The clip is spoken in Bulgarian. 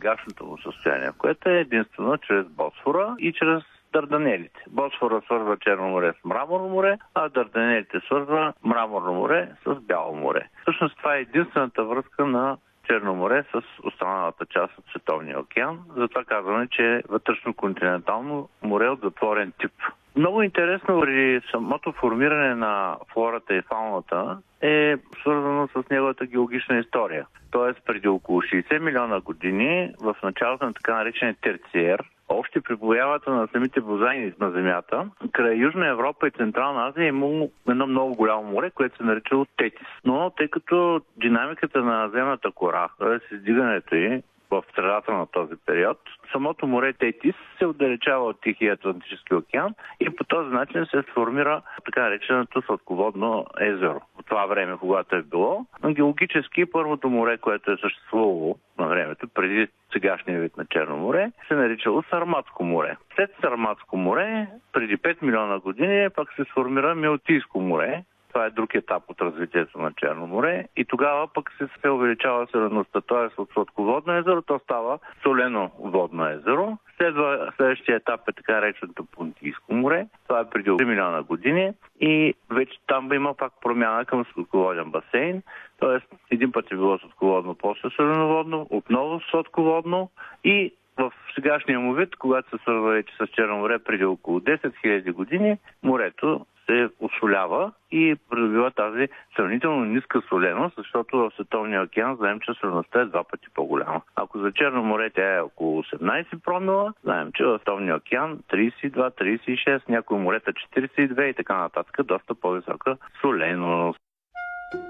сегашното му състояние, което е единствено чрез Босфора и чрез Дарданелите. Босфора свързва Черно море с Мраморно море, а Дарданелите свързва Мраморно море с Бяло море. Всъщност това е единствената връзка на Черно море с останалата част от Световния океан. Затова казваме, че е вътрешно-континентално море от затворен тип. Много интересно при самото формиране на флората и фауната е свързано с неговата геологична история. Тоест преди около 60 милиона години, в началото на така наречения терциер, още при появата на самите бозайни на Земята, край Южна Европа и Централна Азия е имало едно много голямо море, което се наричало Тетис. Но тъй като динамиката на земната кора, т.е. издигането й в средата на този период, самото море Тетис се отдалечава от Тихия Атлантически океан и по този начин се сформира така нареченото сладководно езеро. В това време, когато е било, геологически първото море, което е съществувало на времето, преди сегашния вид на Черно море, се наричало Сарматско море. След Сарматско море, преди 5 милиона години, пак се сформира Мелтийско море. Това е друг етап от развитието на Черно море и тогава пък се увеличава солеността, т.е. от сладководно езеро, то става солено водно езеро. Следващия етап е така нареченото Понтийско море. Това е преди 3 милиона години и вече там има пак промяна към сладководен басейн. Т.е. един път е било сладководно, после соленоводно, отново сладководно и в сегашния му вид, когато се свързва вече с Черно море преди около 10 000 години, морето се осолява и придобива тази сравнително ниска соленост, защото в Световния океан знаем, че солеността е 2 пъти по-голяма. Ако за Черно море тя е около 18 промила, знаем, че в Световния океан 32, 36, някои морета 42 и така нататък, доста по-висока соленост.